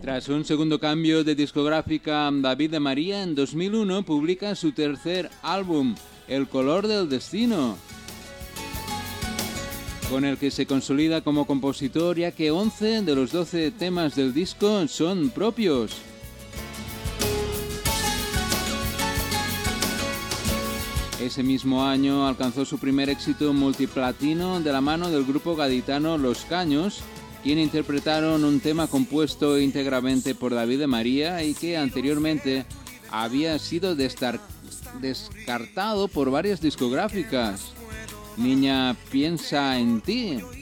Tras un segundo cambio de discográfica, David de María en 2001 publica su tercer álbum, El color del destino, con el que se consolida como compositor, ya que 11 de los 12 temas del disco son propios. Ese mismo año alcanzó su primer éxito multiplatino de la mano del grupo gaditano Los Caños, quien interpretaron un tema compuesto íntegramente por David de María y que anteriormente había sido descartado por varias discográficas. Niña piensa en ti.